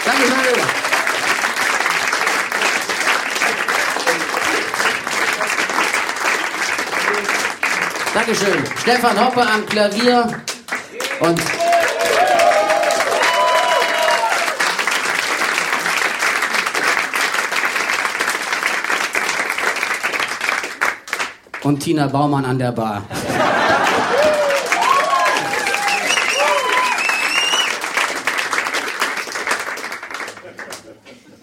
Danke. Dankeschön. Stefan Hoppe am Klavier und Tina Baumann an der Bar.